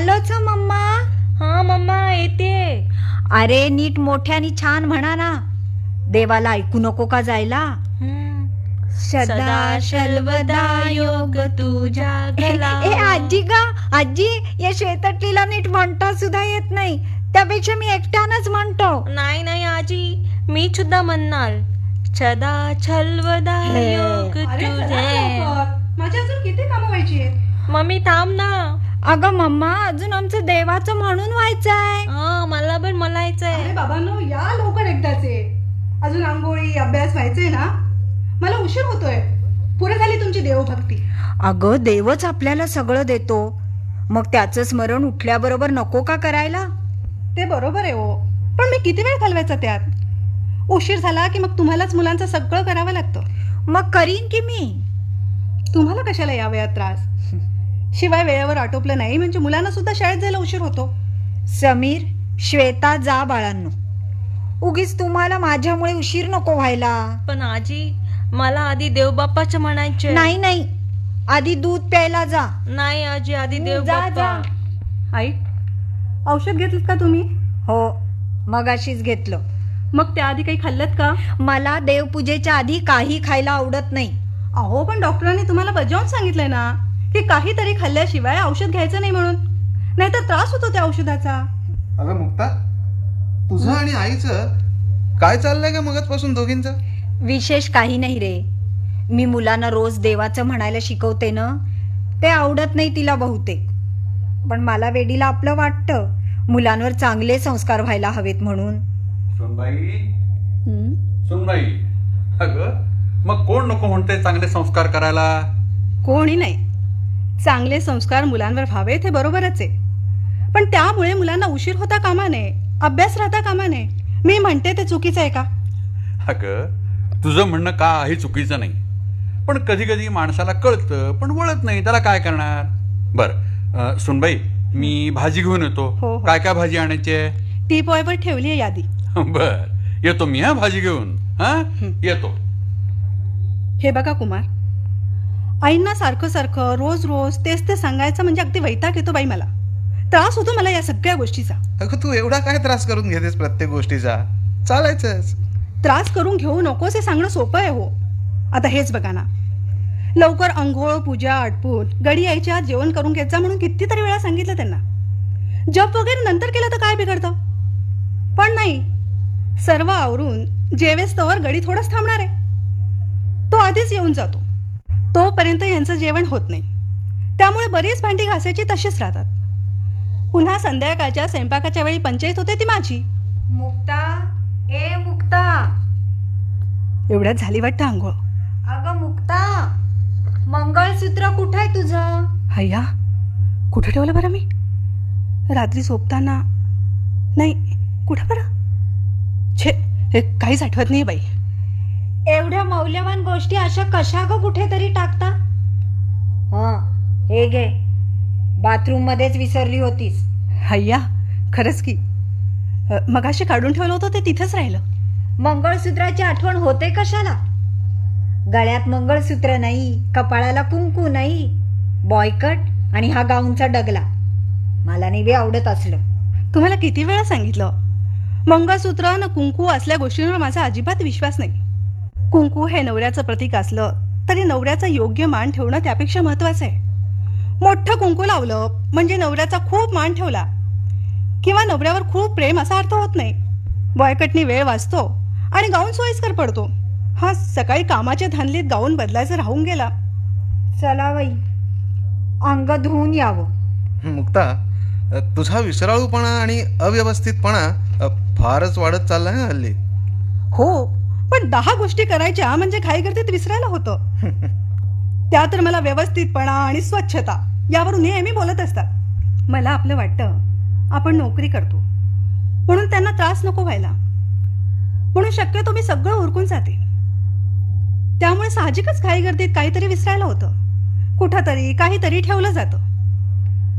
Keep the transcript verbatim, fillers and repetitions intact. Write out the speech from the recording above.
आलोच मम्मा. हा मम्मा येते. अरे नीट मोठ्यानी छान म्हणा ना. देवाला ऐकू नको का जायला? सदा शल्वदा योग तुझ्या गला. ए आजी ग आजी, या श्वेतटलीला नीट म्हणता सुद्धा येत नाही. त्यापेक्षा मी एकट्यानच म्हणतो. नाही नाही आजी, मी सुद्धा म्हणणार. सदा छलवदा योग तुझे. माझी अजून किती कामं व्हायची आहेत. मम्मी थांब ना. अगं मम्मा, अजून आमचं देवाचं म्हणून व्हायचंय. हा मला पण म्हणायचंय. अरे बाबांनो, या लवकर एकदाचे. अजून आंघोळी अभ्यास व्हायचंय ना. मला उशीर होतोय. पुरे झाली तुमची देवभक्ती. अगं देवच आपल्याला सगळं देतो, मग त्याचं स्मरण उठल्याबरोबर नको का करायला? ते बरोबर आहे हो, पण मी किती वेळ घालवायचा त्यात. उशीर झाला की मग तुम्हालाच मुलांचं सगळं करावं लागतं. मग करीन की मी. तुम्हाला कशाला या वेळात त्रास. शिवाय वेळेवर आटोपलं नाही म्हणजे मुलांना सुद्धा शाळेत जायला उशीर होतो. समीर, श्वेता, जा बाळांनो. उगीच तुम्हाला माझ्यामुळे उशीर नको व्हायला. पण आजी, मला आधी देवबाप्पाचं म्हणायचे. नाही नाही, आधी दूध प्यायला जा. नाही आजी, आधी जा देवबाप्पा. जा. आई, औषध घेतलं का तुम्ही? हो, मगाशीच घेतलं. मग त्याआधी काही खाल्लत का? मला देवपूजेच्या आधी काही खायला आवडत नाही. अहो, पण डॉक्टरांनी तुम्हाला बजावून सांगितलंय ना की काहीतरी खाल्ल्याशिवाय औषध घ्यायचं नाही म्हणून. नाहीतर त्रास होतो त्या औषधाचा. अगं मुक्ता, तुझं आणि आईचं काय चाललंय का मगचपासून दोघींचं? विशेष काही नाही रे. मी मुलांना रोज देवाचं म्हणायला शिकवते ना, ते आवडत नाही तिला बहुतेक. पण मला वेडीला आपलं वाटतं मुलांवर चांगले संस्कार व्हायला हवेत म्हणून. सुनबाई, सुनबाई, अगं मग कोण नको म्हणते चांगले संस्कार करायला? कोणी नाही. चांगले संस्कार मुलांवर व्हावेत हे बरोबरच आहे, पण त्यामुळे मुलांना उशीर होता कामा नये, अभ्यास राहता कामा नये. मी म्हणते ते चुकीचं आहे का? अगं तुझं म्हणणं काही चुकीचं नाही, पण कधी कधी माणसाला कळतं पण वळत नाही, त्याला काय करणार. बर सुनबाई, मी भाजी घेऊन येतो. हो, हो. काय काय भाजी आणायची आहे? टी पॉयवर ठेवली आहे यादी. बर, येतो मी. हा भाजी घेऊन. हा येतो. हे बघा कुमार, आईंना सारखं सारखं रोज रोज तेच ते सांगायचं म्हणजे अगदी वैताग येतो बाई. मला त्रास होतो मला या सगळ्या गोष्टीचा. अगं तू एवढा काय त्रास करून घेतेस प्रत्येक गोष्टीचा? चालायचंच. त्रास करून घेऊ नकोस हे सांगणं सोपं आहे हो. आता हेच बघा ना, लवकर अंघोळ पूजा आटपून गडी यायच्या आत जेवण करून घेत जा म्हणून कितीतरी वेळा सांगितलं त्यांना. जप वगैरे नंतर केलं तर काय बिघडतं? पण नाही, सर्व आवरून जेवेस्तवर गडी थोडंच थांबणार आहे. तो आधीच येऊन जातो, तोपर्यंत यांचं जेवण होत नाही. त्यामुळे बरीच भांडी घासायची तशीच राहतात. पुन्हा संध्याकाळच्या स्वयंपाकाच्या वेळी पंचायत होते ती माझी. मुक्ता, ए मुक्ता. एवढ्यात झाली वाटतं आंघोळ. अगं मुक्ता, मंगळसूत्र कुठं आहे तुझं? हय्या, कुठे ठेवलं बरं मी? रात्री झोपताना नाही, कुठं बरं? छे, हे काहीच आठवत नाही बाई. एवढ्या मौल्यवान गोष्टी अशा कशा ग कुठेतरी टाकता? हा, हे घे. बाथरूम मध्येच विसरली होतीस. हय्या, खरंच की. मगाशी काढून ठेवलं होतं ते तिथेच राहिलं. मंगळसूत्राची आठवण होते कशाला? गळ्यात मंगळसूत्र नाही, कपाळाला कुंकू नाही, बॉयकट आणि हा गाऊनचा डगला. मला नाही बी आवडत असलं. तुम्हाला किती वेळा सांगितलं, मंगळसूत्र न कुंकू असल्या गोष्टींवर माझा अजिबात विश्वास नाही. कुंकू हे नवऱ्याचं प्रतीक असलं तरी नवऱ्याचा योग्य मान ठेवणं त्यापेक्षा महत्वाचं आहे. मोठं कुंकू लावलं म्हणजे नवऱ्याचा खूप मान ठेवला किंवा नवऱ्यावर खूप प्रेम असा अर्थ होत नाही. बॉयकटनी वेळ वाचतो आणि गाऊन सोयीस्कर पडतो. हा, सकाळी कामाच्या धांदलीत गाऊन बदलायचं राहून गेला. चला बाई, अंग धुवून यावं. मुक्ता, तुझा विसराळूपणा आणि अव्यवस्थितपणा फारच वाढत चाललाय ना हल्ली. हो, पण दहा गोष्टी करायच्या म्हणजे घाई गर्दीत विसरायला होतं. त्या तर मला व्यवस्थितपणा आणि स्वच्छता यावरून नेहमी बोलत असतात. मला आपलं वाटतं आपण नोकरी करतो म्हणून त्यांना त्रास नको व्हायला, म्हणून शक्यतो मी सगळं उरकून जाते. त्यामुळे साहजिकच घाई गर्दीत काहीतरी विसरायला होतं, कुठं तरी काहीतरी ठेवलं जातं.